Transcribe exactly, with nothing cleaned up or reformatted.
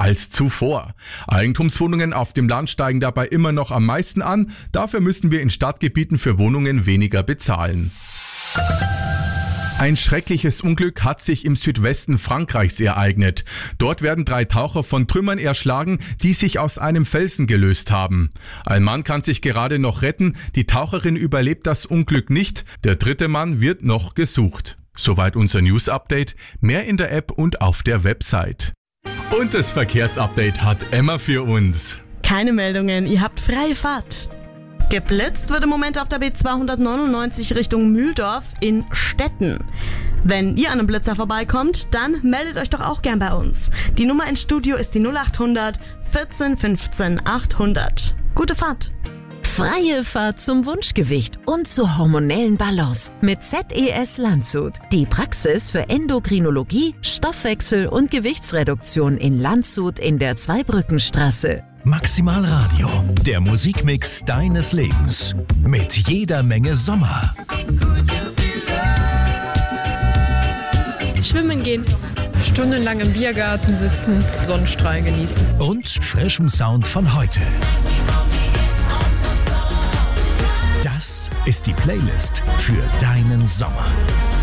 als zuvor. Eigentumswohnungen auf dem Land steigen dabei immer noch am meisten an. Dafür müssen wir in Stadtgebieten für Wohnungen weniger bezahlen. Ein schreckliches Unglück hat sich im Südwesten Frankreichs ereignet. Dort werden drei Taucher von Trümmern erschlagen, die sich aus einem Felsen gelöst haben. Ein Mann kann sich gerade noch retten, die Taucherin überlebt das Unglück nicht, der dritte Mann wird noch gesucht. Soweit unser News-Update, mehr in der App und auf der Website. Und das Verkehrsupdate hat Emma für uns. Keine Meldungen, ihr habt freie Fahrt. Geblitzt wird im Moment auf der B zweihundertneunundneunzig Richtung Mühldorf in Stetten. Wenn ihr an einem Blitzer vorbeikommt, dann meldet euch doch auch gern bei uns. Die Nummer ins Studio ist die null acht hundert vierzehn fünfzehn achthundert. Gute Fahrt! Freie Fahrt zum Wunschgewicht und zur hormonellen Balance mit Z E S Landshut. Die Praxis für Endokrinologie, Stoffwechsel und Gewichtsreduktion in Landshut in der Zweibrückenstraße. Maximal Radio, der Musikmix deines Lebens. Mit jeder Menge Sommer. Schwimmen gehen. Stundenlang im Biergarten sitzen, Sonnenstrahlen genießen. Und frischem Sound von heute. Das ist die Playlist für deinen Sommer.